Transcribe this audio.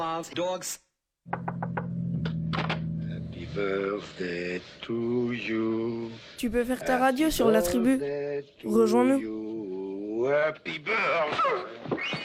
Dogs. Happy birthday to you. Tu peux faire ta radio sur la tribu. Rejoins-nous. Happy birthday.